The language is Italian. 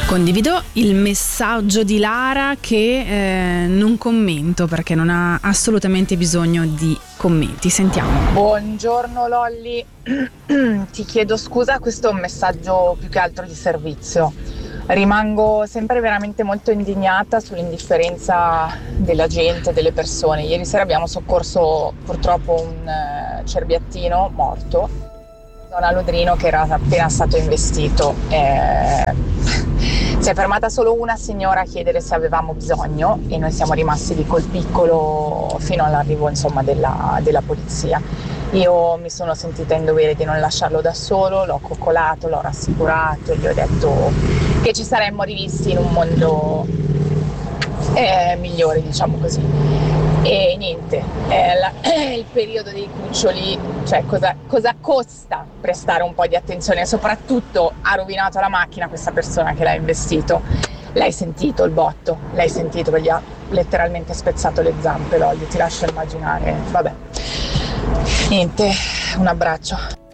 Condivido il messaggio di Lara che non commento perché non ha assolutamente bisogno di commenti. Sentiamo. Buongiorno Lolli, ti chiedo scusa, questo è un messaggio più che altro di servizio. Rimango sempre veramente molto indignata sull'indifferenza della gente, delle persone. Ieri sera abbiamo soccorso purtroppo un cerbiattino morto, zona Lodrino, che era appena stato investito. Si è fermata solo una signora a chiedere se avevamo bisogno e noi siamo rimasti lì col piccolo fino all'arrivo, insomma, della polizia. Io mi sono sentita in dovere di non lasciarlo da solo, l'ho coccolato, l'ho rassicurato, gli ho detto che ci saremmo rivisti in un mondo migliore, diciamo così. E niente, il periodo dei cuccioli, cioè cosa costa prestare un po' di attenzione? Soprattutto ha rovinato la macchina questa persona che l'ha investito. L'hai sentito il botto, l'hai sentito, perché gli ha letteralmente spezzato le zampe, Lolli, ti lascio immaginare. Vabbè, niente, un abbraccio.